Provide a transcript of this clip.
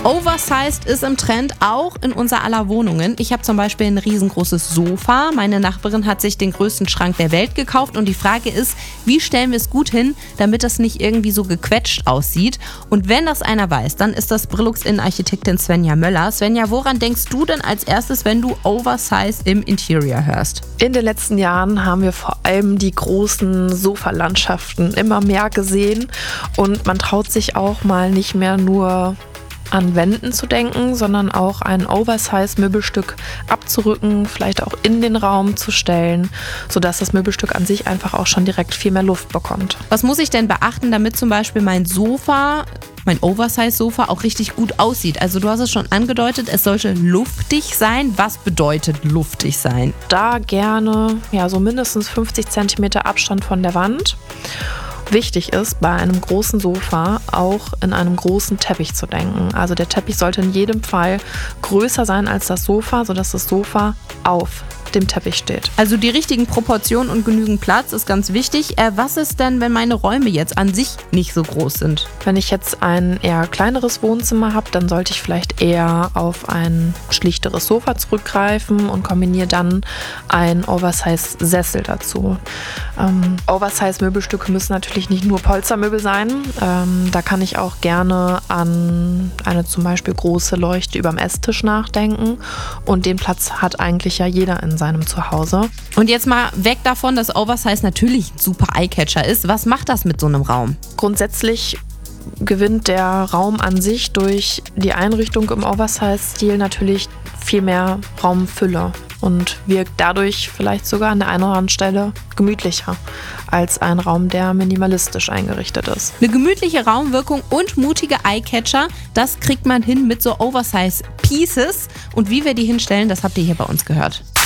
Oversized ist im Trend, auch in unser aller Wohnungen. Ich habe zum Beispiel ein riesengroßes Sofa. Meine Nachbarin hat sich den größten Schrank der Welt gekauft. Und die Frage ist, wie stellen wir es gut hin, damit das nicht irgendwie so gequetscht aussieht? Und wenn das einer weiß, dann ist das Brillux-Innenarchitektin Svenja Möller. Svenja, woran denkst du denn als erstes, wenn du Oversized im Interior hörst? In den letzten Jahren haben wir vor allem die großen Sofalandschaften immer mehr gesehen. Und man traut sich auch mal nicht mehr nur an Wänden zu denken, sondern auch ein Oversize-Möbelstück abzurücken, vielleicht auch in den Raum zu stellen, sodass das Möbelstück an sich einfach auch schon direkt viel mehr Luft bekommt. Was muss ich denn beachten, damit zum Beispiel mein Oversize-Sofa auch richtig gut aussieht? Also du hast es schon angedeutet, es sollte luftig sein. Was bedeutet luftig sein? Da gerne so mindestens 50 cm Abstand von der Wand. Wichtig ist, bei einem großen Sofa auch in einem großen Teppich zu denken. Also der Teppich sollte in jedem Fall größer sein als das Sofa, sodass das Sofa auf dem Teppich steht. Also die richtigen Proportionen und genügend Platz ist ganz wichtig. Was ist denn, wenn meine Räume jetzt an sich nicht so groß sind? Wenn ich jetzt ein eher kleineres Wohnzimmer habe, dann sollte ich vielleicht eher auf ein schlichteres Sofa zurückgreifen und kombiniere dann ein Oversize-Sessel dazu. Oversize-Möbelstücke müssen natürlich nicht nur Polstermöbel sein. Da kann ich auch gerne an eine zum Beispiel große Leuchte überm Esstisch nachdenken. Und den Platz hat eigentlich ja jeder in seinem Zuhause. Und jetzt mal weg davon, dass Oversize natürlich ein super Eyecatcher ist. Was macht das mit so einem Raum? Grundsätzlich gewinnt der Raum an sich durch die Einrichtung im Oversize-Stil natürlich viel mehr Raumfülle und wirkt dadurch vielleicht sogar an der einen oder anderen Stelle gemütlicher als ein Raum, der minimalistisch eingerichtet ist. Eine gemütliche Raumwirkung und mutige Eyecatcher, das kriegt man hin mit so Oversize-Pieces. Und wie wir die hinstellen, das habt ihr hier bei uns gehört.